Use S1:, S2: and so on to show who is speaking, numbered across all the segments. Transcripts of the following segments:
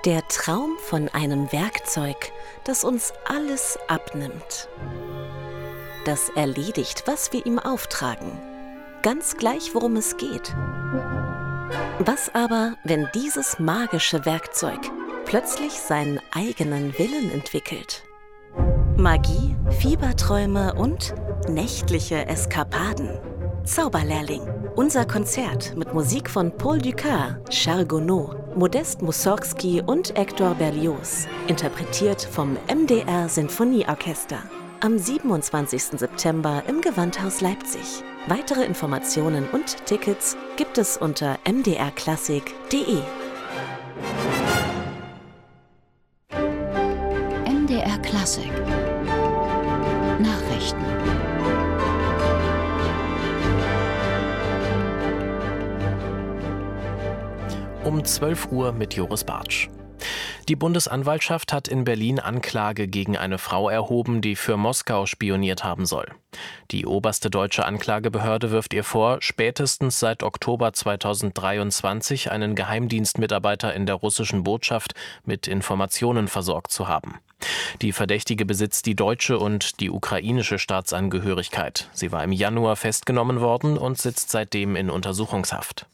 S1: Der Traum von einem Werkzeug, das uns alles abnimmt. Das erledigt, was wir ihm auftragen. Ganz gleich, worum es geht. Was aber, wenn dieses magische Werkzeug plötzlich seinen eigenen Willen entwickelt? Magie, Fieberträume und nächtliche Eskapaden. Zauberlehrling. Unser Konzert mit Musik von Paul Dukas, Charles Gounod, Modest Mussorgsky und Hector Berlioz. Interpretiert vom MDR Sinfonieorchester. Am 27. September im Gewandhaus Leipzig. Weitere Informationen und Tickets gibt es unter mdrklassik.de.
S2: MDR Klassik Nachrichten.
S3: Um 12 Uhr mit Joris Bartsch. Die Bundesanwaltschaft hat in Berlin Anklage gegen eine Frau erhoben, die für Moskau spioniert haben soll. Die oberste deutsche Anklagebehörde wirft ihr vor, spätestens seit Oktober 2023 einen Geheimdienstmitarbeiter in der russischen Botschaft mit Informationen versorgt zu haben. Die Verdächtige besitzt die deutsche und die ukrainische Staatsangehörigkeit. Sie war im Januar festgenommen worden und sitzt seitdem in Untersuchungshaft.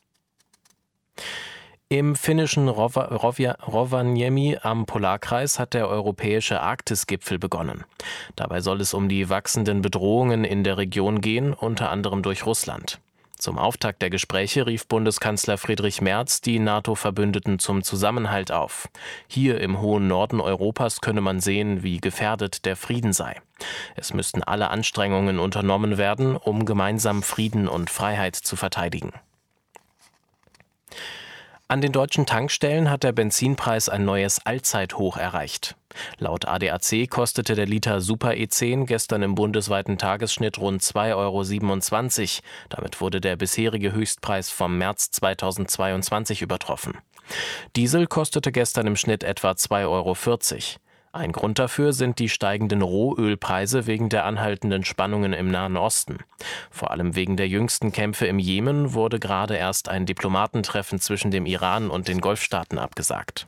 S3: Im finnischen Rovaniemi am Polarkreis hat der europäische Arktisgipfel begonnen. Dabei soll es um die wachsenden Bedrohungen in der Region gehen, unter anderem durch Russland. Zum Auftakt der Gespräche rief Bundeskanzler Friedrich Merz die NATO-Verbündeten zum Zusammenhalt auf. Hier im hohen Norden Europas könne man sehen, wie gefährdet der Frieden sei. Es müssten alle Anstrengungen unternommen werden, um gemeinsam Frieden und Freiheit zu verteidigen. An den deutschen Tankstellen hat der Benzinpreis ein neues Allzeithoch erreicht. Laut ADAC kostete der Liter Super E10 gestern im bundesweiten Tagesschnitt rund 2,27 €. Damit wurde der bisherige Höchstpreis vom März 2022 übertroffen. Diesel kostete gestern im Schnitt etwa 2,40 €. Ein Grund dafür sind die steigenden Rohölpreise wegen der anhaltenden Spannungen im Nahen Osten. Vor allem wegen der jüngsten Kämpfe im Jemen wurde gerade erst ein Diplomatentreffen zwischen dem Iran und den Golfstaaten abgesagt.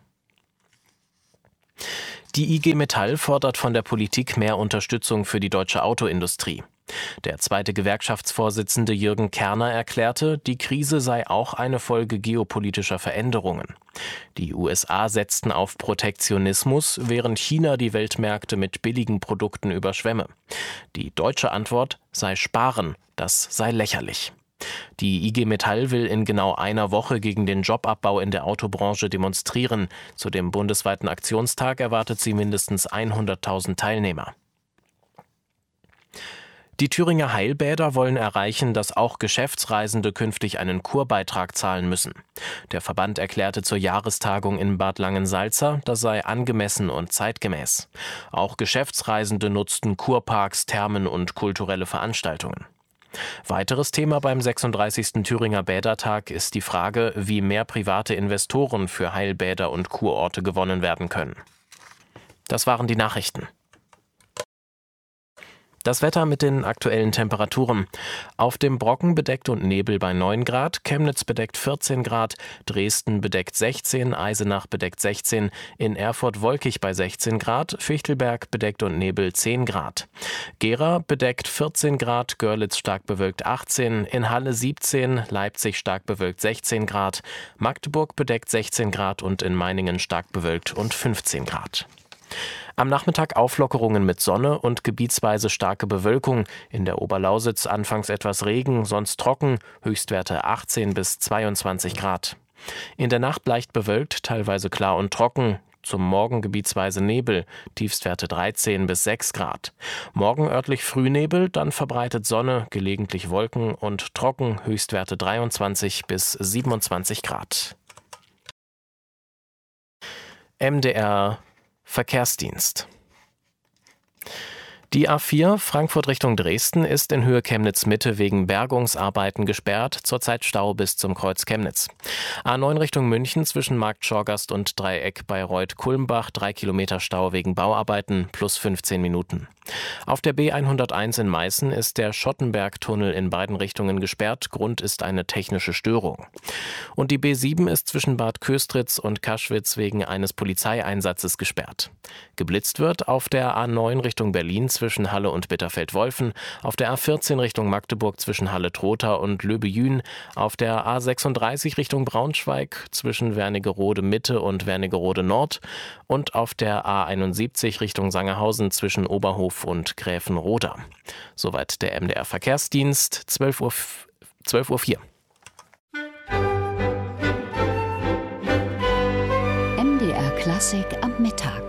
S3: Die IG Metall fordert von der Politik mehr Unterstützung für die deutsche Autoindustrie. Der zweite Gewerkschaftsvorsitzende Jürgen Kerner erklärte, die Krise sei auch eine Folge geopolitischer Veränderungen. Die USA setzten auf Protektionismus, während China die Weltmärkte mit billigen Produkten überschwemme. Die deutsche Antwort sei Sparen, das sei lächerlich. Die IG Metall will in genau einer Woche gegen den Jobabbau in der Autobranche demonstrieren. Zu dem bundesweiten Aktionstag erwartet sie mindestens 100.000 Teilnehmer. Die Thüringer Heilbäder wollen erreichen, dass auch Geschäftsreisende künftig einen Kurbeitrag zahlen müssen. Der Verband erklärte zur Jahrestagung in Bad Langensalza, das sei angemessen und zeitgemäß. Auch Geschäftsreisende nutzten Kurparks, Thermen und kulturelle Veranstaltungen. Weiteres Thema beim 36. Thüringer Bädertag ist die Frage, wie mehr private Investoren für Heilbäder und Kurorte gewonnen werden können. Das waren die Nachrichten. Das Wetter mit den aktuellen Temperaturen. Auf dem Brocken bedeckt und Nebel bei 9 Grad, Chemnitz bedeckt 14 Grad, Dresden bedeckt 16, Eisenach bedeckt 16, in Erfurt wolkig bei 16 Grad, Fichtelberg bedeckt und Nebel 10 Grad. Gera bedeckt 14 Grad, Görlitz stark bewölkt 18, in Halle 17, Leipzig stark bewölkt 16 Grad, Magdeburg bedeckt 16 Grad und in Meiningen stark bewölkt und 15 Grad. Am Nachmittag Auflockerungen mit Sonne und gebietsweise starke Bewölkung. In der Oberlausitz anfangs etwas Regen, sonst trocken, Höchstwerte 18 bis 22 Grad. In der Nacht leicht bewölkt, teilweise klar und trocken. Zum Morgen gebietsweise Nebel, Tiefstwerte 13 bis 6 Grad. Morgen örtlich Frühnebel, dann verbreitet Sonne, gelegentlich Wolken und trocken, Höchstwerte 23 bis 27 Grad. MDR Verkehrsdienst. Die A4 Frankfurt Richtung Dresden ist in Höhe Chemnitz-Mitte wegen Bergungsarbeiten gesperrt, zurzeit Stau bis zum Kreuz Chemnitz. A9 Richtung München zwischen Markt Schorgast und Dreieck bei Reuth-Kulmbach 3 Kilometer Stau wegen Bauarbeiten plus 15 Minuten. Auf der B101 in Meißen ist der Schottenberg-Tunnel in beiden Richtungen gesperrt. Grund ist eine technische Störung. Und die B7 ist zwischen Bad Köstritz und Kaschwitz wegen eines Polizeieinsatzes gesperrt. Geblitzt wird auf der A9 Richtung Berlin zwischen Halle und Bitterfeld-Wolfen, auf der A14 Richtung Magdeburg zwischen Halle-Trotha und Löbe-Jühn, auf der A36 Richtung Braunschweig zwischen Wernigerode-Mitte und Wernigerode-Nord und auf der A71 Richtung Sangerhausen zwischen Oberhof und Gräfenroda. Soweit der MDR Verkehrsdienst, 12:04 Uhr.
S2: MDR Klassik am Mittag.